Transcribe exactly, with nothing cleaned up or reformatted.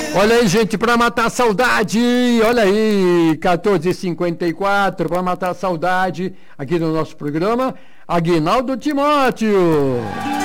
Olha aí, gente, para matar a saudade, olha aí, quatorze e cinquenta e quatro, para matar a saudade aqui no nosso programa, Aguinaldo Timóteo.